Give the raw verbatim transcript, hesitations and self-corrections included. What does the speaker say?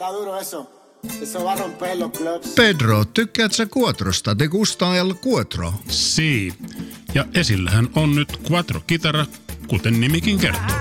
está duro eso. Eso va a romper los clubs. Pedro, tykkäät sä Quattrosta? De gusta el Quattro? Si. Ja esillähän on nyt Quattro-kitara, kuten nimikin kertoo.